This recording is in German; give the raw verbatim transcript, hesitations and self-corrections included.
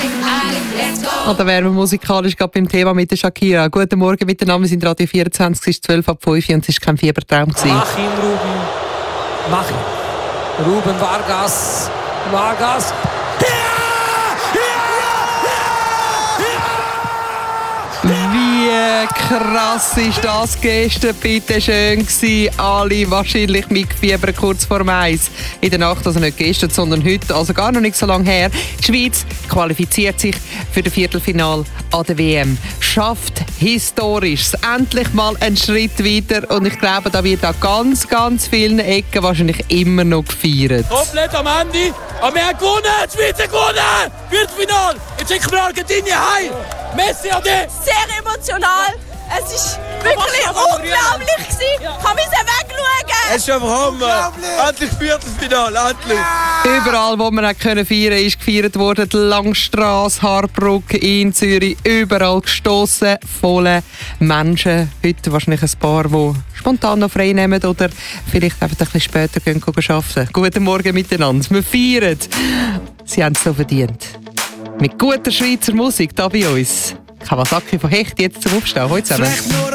Und da wären wir musikalisch gerade beim Thema mit der Shakira. Guten Morgen miteinander, wir sind Radio vierundzwanzig, es ist zwölf ab fünf und es war kein Fiebertraum. Mach ihn, Ruben. Mach ihn. Ruben Vargas. Vargas. Wie krass ist das gestern bitte schön gewesen. Alle wahrscheinlich mitgefiebert kurz vor dem Eis. In der Nacht, also nicht gestern, sondern heute, also gar noch nicht so lange her. Die Schweiz qualifiziert sich für das Viertelfinale an der W M. Schafft Historisches. Endlich mal einen Schritt weiter. Und ich glaube, da wird an ganz, ganz vielen Ecken wahrscheinlich immer noch gefeiert. Komplett am Ende. Aber wir haben gewonnen. Die Schweiz hat gewonnen. Viertelfinale. Jetzt schicken wir Argentinien heim. Messi an dich. Sehr emotional. Es war wirklich unglaublich gewesen. Ich musste wegschauen. Es ist einfach Hammer. Endlich Viertelfinale, endlich. Überall, wo man feiern konnte, ist gefeiert worden. Die Langstrasse, Harbrücke in Zürich. Überall gestossen, volle Menschen. Heute wahrscheinlich ein paar, die spontan noch frei nehmen oder vielleicht einfach ein bisschen später gehen, gehen arbeiten. Guten Morgen miteinander. Wir feiern. Sie haben es so verdient. Mit guter Schweizer Musik hier bei uns. Kawasaki von Hecht jetzt zum Aufstehen. Heute zusammen.